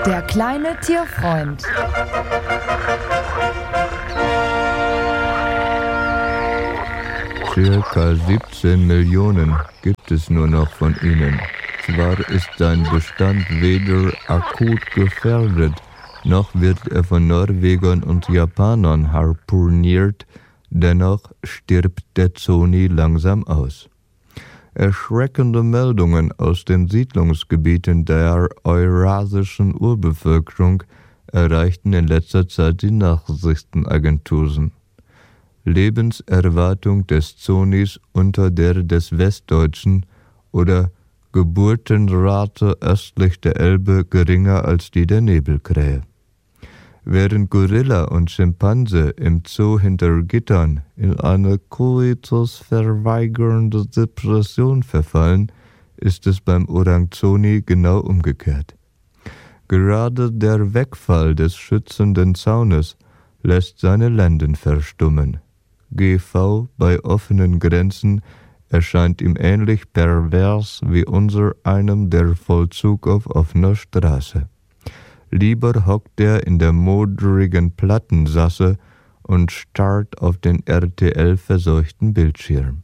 Der kleine Tierfreund. Circa 17 Millionen gibt es nur noch von ihnen. Zwar ist sein Bestand weder akut gefährdet, noch wird er von Norwegern und Japanern harpuniert, dennoch stirbt der Zony langsam aus. Erschreckende Meldungen aus den Siedlungsgebieten der eurasischen Urbevölkerung erreichten in letzter Zeit die Nachrichtenagenturen. Lebenserwartung des Zonys unter der des Westdeutschen oder Geburtenrate östlich der Elbe geringer als die der Nebelkrähe. Während Gorilla und Schimpanse im Zoo hinter Gittern in eine koitusverweigernde Depression verfallen, ist es beim Orang-Zony genau umgekehrt. Gerade der Wegfall des schützenden Zaunes lässt seine Lenden verstummen. GV bei offenen Grenzen erscheint ihm ähnlich pervers wie unser einem der Vollzug auf offener Straße. Lieber hockt er in der modrigen Plattensasse und starrt auf den RTL-verseuchten Bildschirm.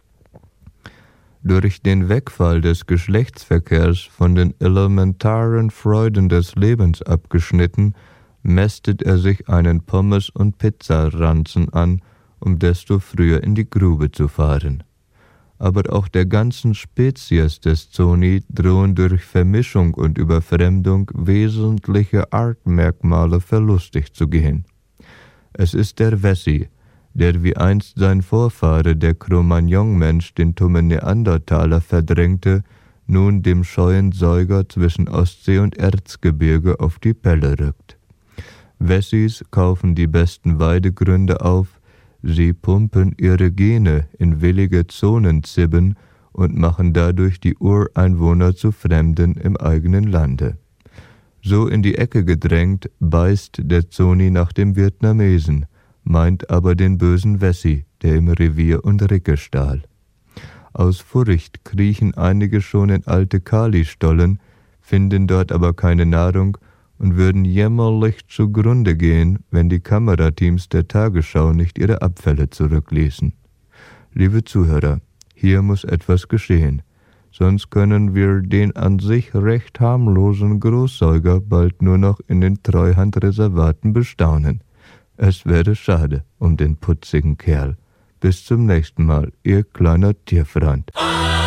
Durch den Wegfall des Geschlechtsverkehrs von den elementaren Freuden des Lebens abgeschnitten, mästet er sich einen Pommes- und Pizzaranzen an, um desto früher in die Grube zu fahren. Aber auch der ganzen Spezies des Zony drohen durch Vermischung und Überfremdung wesentliche Artmerkmale verlustig zu gehen. Es ist der Wessi, der wie einst sein Vorfahre der Cro-Magnon-Mensch den tummen Neandertaler verdrängte, nun dem scheuen Säuger zwischen Ostsee und Erzgebirge auf die Pelle rückt. Wessis kaufen die besten Weidegründe auf, sie pumpen ihre Gene in willige Zonenzibben und machen dadurch die Ureinwohner zu Fremden im eigenen Lande. So in die Ecke gedrängt, beißt der Zony nach dem Vietnamesen, meint aber den bösen Wessi, der im Revier und Ricke stahl. Aus Furcht kriechen einige schon in alte Kali-Stollen, finden dort aber keine Nahrung und würden jämmerlich zugrunde gehen, wenn die Kamerateams der Tagesschau nicht ihre Abfälle zurückließen. Liebe Zuhörer, hier muss etwas geschehen, sonst können wir den an sich recht harmlosen Großsäuger bald nur noch in den Treuhandreservaten bestaunen. Es wäre schade um den putzigen Kerl. Bis zum nächsten Mal, Ihr kleiner Tierfreund.